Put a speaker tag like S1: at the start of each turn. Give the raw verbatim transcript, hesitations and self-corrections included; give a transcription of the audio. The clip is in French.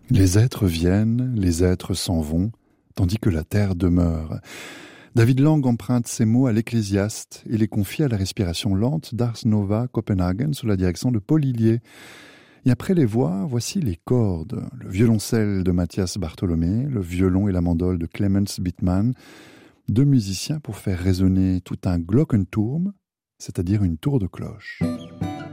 S1: Les êtres viennent, les êtres s'en vont, tandis que la terre demeure. David Lang emprunte ces mots à l'Ecclésiaste et les confie à la respiration lente d'Ars Nova Copenhagen sous la direction de Paul Hillier. Et après les voix, voici les cordes. Le violoncelle de Mathias Bartholomé, le violon et la mandole de Clemens Bittmann, deux musiciens pour faire résonner tout un Glockenturm, c'est-à-dire une tour de cloche.